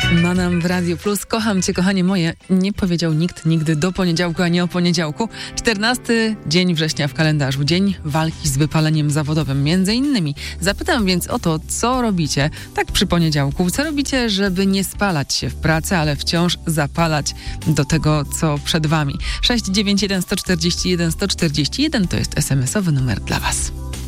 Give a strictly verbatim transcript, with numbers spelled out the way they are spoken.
Manam w Radiu Plus. Kocham cię, kochanie moje. Nie powiedział nikt nigdy do poniedziałku, a nie o poniedziałku. czternasty dzień września w kalendarzu. Dzień walki z wypaleniem zawodowym. Między innymi. Zapytam więc o to, co robicie tak przy poniedziałku. Co robicie, żeby nie spalać się w pracy, ale wciąż zapalać do tego, co przed wami. sześć dziewięć jeden sto czterdzieści jeden sto czterdzieści jeden to jest es em esowy numer dla was.